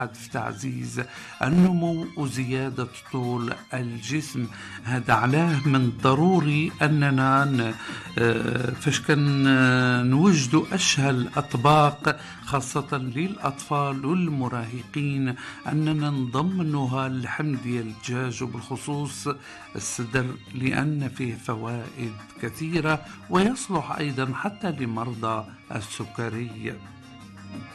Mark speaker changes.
Speaker 1: في تعزيز النمو وزيادة طول الجسم. هذا علاه من ضروري أننا فاش كان نوجدوا أشهى الأطباق خاصة للأطفال والمراهقين أننا نضمنوها اللحم ديال الدجاج وبالخصوص الصدر، لأن فيه فوائد كثيرة ويصلح أيضا حتى لمرضى السكري.